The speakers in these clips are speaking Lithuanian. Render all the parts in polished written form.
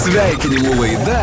Sveikinimų laida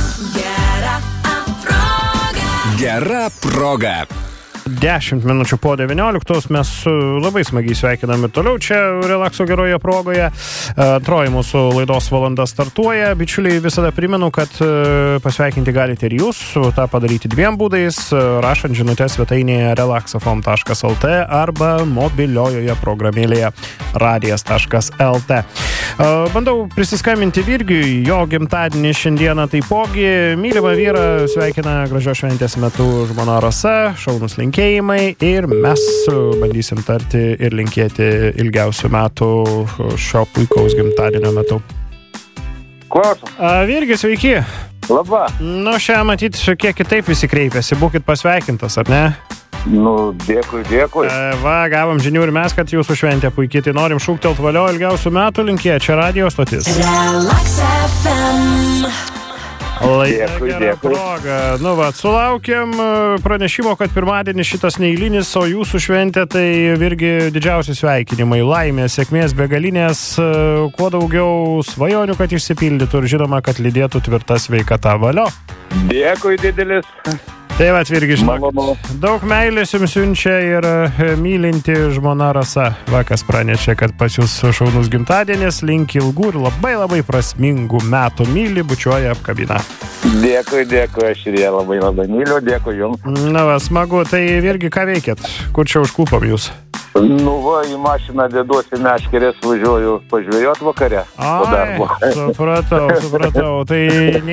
Gera proga. 10 minučių po 19 mes labai smagiai sveikiname toliau čia Relakso geroje progoje. Antroji mūsų laidos valanda startuoja. Bičiuliai, visada primenu, kad pasveikinti galite ir jūs. tą padaryti dviem būdais, rašant žinutės svetainėje relaxafm.lt arba mobiliojoje programėlėje radijas.lt. Bandau prisiskambinti Virgiui, jo gimtadienį šiandieną taipogi. Mylimą vyrą sveikina gražios šventės metu žmona Rasa, šaunus linkėjimai ir mes bandysim tarti ir linkėti ilgiausių metų šio puikaus gimtadienio metu. Klausom. Virgi, sveiki. Labą. Nu, šią matyt, kiek kitaip visi kreipiasi, būkit pasveikintas, ar ne? Nu, dėkui. Va, gavom žinių ir mes, kad jūsų šventė puikiai, tai norim šūktelt valio ilgiausių metų, linkė, čia radio stotis. Relax FM. Dėkui. Proga. Nu, va, sulaukėm pranešimo, kad pirmadienį šitas neįlinis, o jūsų šventė, tai Virgi didžiausi sveikinimai, laimės, sėkmės, begalinės, kuo daugiau svajonių, kad išsipildytų ir žinoma, kad lydėtų tvirta sveikata. Valio. Dėkui didelis. Tai va, Virgi, žinok, Malonu. daug meilės jums siunčia ir mylinti žmona Rasa. Vakas pranešė, kad pas jūs šaunus gimtadienis, linki ilgų ir labai prasmingų metų. Myli, bučiuoja, apkabina. Dėkui, aš ir ją labai myliu, dėkui jums. Na va, smagu, tai Virgi, ką veikėt? Kur čia užklupom jūs? Nu va, į mašiną dėduosi meškerės, važiuoju pažvejot vakare po darbo. Supratau, tai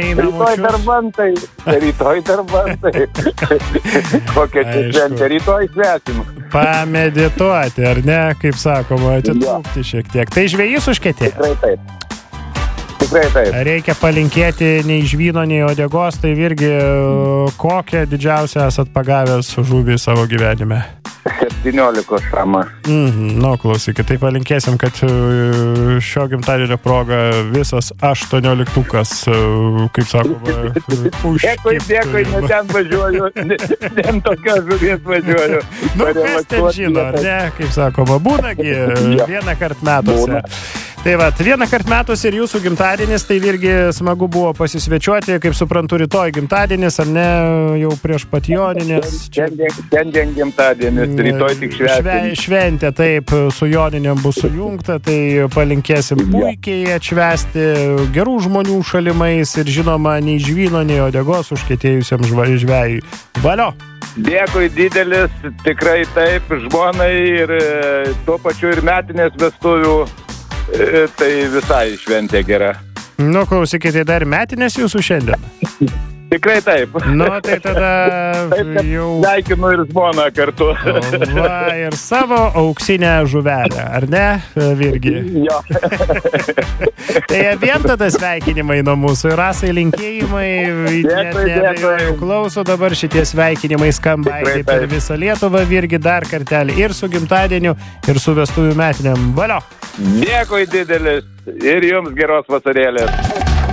Rytoj darbantai. Kokia čia šventė, rytoj svetim. Pamedituoti, ar ne, kaip sakoma, atitrūkti šiek tiek. Tai žvejys užkėtė? Tikrai taip. Reikia palinkėti nei žvyno, nei uodegos, tai Virgi, kokią didžiausią esat pagavęs žuvį savo gyvenime? 17 šamą. Nu, klausykit, tai palinkėsim, kad šio gimtadienio proga visas 18-ukas, kaip sakoma, užkiptų. Dėkui, ne ten važiuoju, ne tokios žuvies važiuoju. Nu, kas ten žino, ar ne, kaip sakoma, būnagi vieną kart metuose. Tai va, vieną kart metus ir jūsų gimtadienis, tai Virgi smagu buvo pasisvečiuoti, kaip suprantu, rytoj gimtadienis, ar ne, jau prieš pat Joninės. Šiandien gimtadienis, rytoj tik šventė. Šventė, taip, su Joninėm bus sujungta, tai palinkėsim puikiai atšvęsti gerų žmonių šalimais ir žinoma, nei žvyno, nei uodegos užkietėjusiam žvejui. Valio! Dėkui didelis, tikrai taip, žmonai ir tuo pačiu ir metinės vestuvių. Tai visai šventė gera. Nu, klausykite, dar metinės jūsų šiandien? Tikrai taip. Nu, tai tada taip, jau... Sveikinu ir žmoną kartu. Va, ir savo auksinę žuvelę, ar ne, Virgi? Jo. Tai vien tada sveikinimai nuo mūsų ir Rasai linkėjimai. Dėkui. Klauso dabar šitie sveikinimai skamba per visą Lietuvą. Virgi, dar kartelį ir su gimtadieniu, ir su vestuvių metinėm. Valio! Dėkui didelis ir jums geros vasarėlės.